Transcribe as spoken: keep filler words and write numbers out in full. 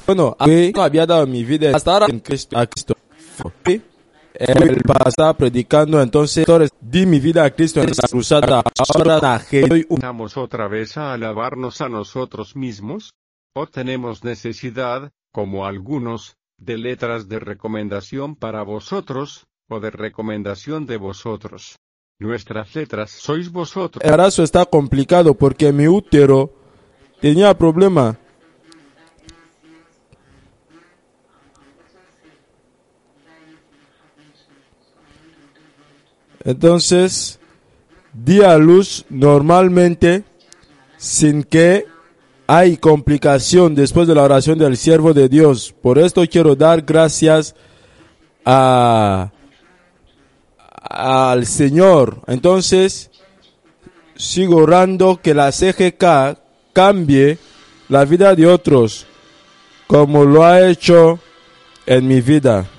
Bueno, no había dado mi vida hasta ahora en Cristo, a Cristo. Él pasaba predicando, entonces di mi vida a Cristo en la cruzada. Ahora ¿Vamos otra vez a alabarnos a nosotros mismos? ¿O tenemos necesidad, como algunos, de letras de recomendación para vosotros, o de recomendación de vosotros? Nuestras letras sois vosotros. El embarazo está complicado porque mi útero tenía problema. Entonces, di a luz normalmente sin que hay complicación después de la oración del siervo de Dios. Por esto quiero dar gracias a, al Señor. Entonces, sigo orando que la C G K cambie la vida de otros como lo ha hecho en mi vida.